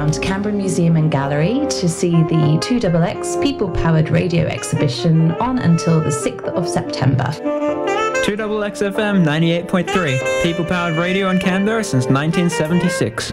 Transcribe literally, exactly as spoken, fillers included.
down to Canberra Museum and Gallery to see the two X X People Powered Radio exhibition on until the sixth of September. two X X F M ninety-eight point three, People Powered Radio in Canberra since nineteen seventy-six.